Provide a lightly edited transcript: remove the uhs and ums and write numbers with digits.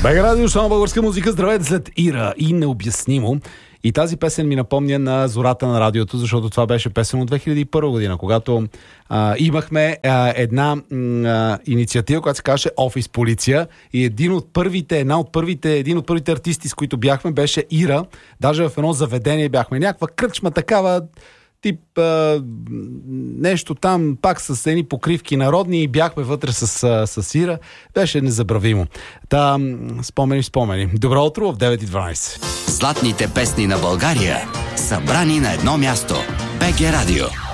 БГ Радио, шоу на българска музика. Здравейте след Ира и Необяснимо. И тази песен ми напомня на зората на радиото, защото това беше песен от 2001 година, когато имахме една инициатива, която се казваше Офис Полиция, и един от първите артисти, с които бяхме, беше Ира. Даже в едно заведение бяхме, някаква кръчма такава, тип нещо там, пак с едни покривки народни, и бяхме вътре с Ира. Беше незабравимо. Спомени. Добро утро в 9:12. Златните песни на България, събрани на едно място. БГ Радио.